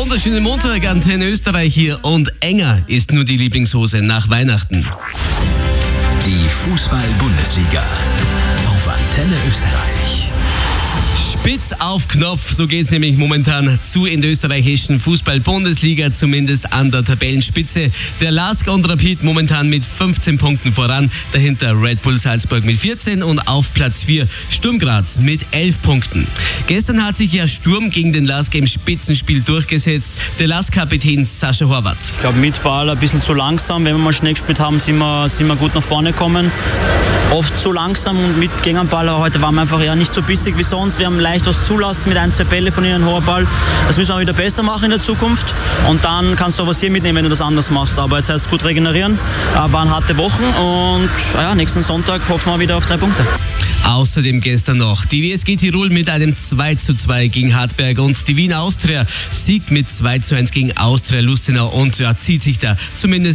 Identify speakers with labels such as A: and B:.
A: Wunderschönen Montag, Antenne Österreich hier, und enger ist nur die Lieblingshose nach Weihnachten.
B: Die Fußball-Bundesliga auf Antenne Österreich.
A: Spitz auf Knopf, so geht's nämlich momentan zu in der österreichischen Fußball-Bundesliga, zumindest an der Tabellenspitze. Der LASK und Rapid momentan mit 15 Punkten voran, dahinter Red Bull Salzburg mit 14 und auf Platz 4 Sturm Graz mit 11 Punkten. Gestern hat sich ja Sturm gegen den LASK im Spitzenspiel durchgesetzt. Der LASK-Kapitän Sascha Horvath.
C: Ich glaube, mit Ball ein bisschen zu langsam. Wenn wir mal schnell gespielt haben, sind wir gut nach vorne gekommen. Oft zu langsam und mit gegen den Ball, aber heute waren wir einfach nicht so bissig wie sonst. Wir haben leicht was zulassen mit 1-2 Bälle von ihnen, hoher Ball. Das müssen wir wieder besser machen in der Zukunft. Und dann kannst du auch was hier mitnehmen, wenn du das anders machst. Aber es heißt gut regenerieren. Waren harte Wochen und nächsten Sonntag hoffen wir wieder auf 3 Punkte.
A: Außerdem gestern noch die WSG Tirol mit einem 2:2 gegen Hartberg und die Wien Austria siegt mit 2:1 gegen Austria Lustenau und zieht sich da zumindest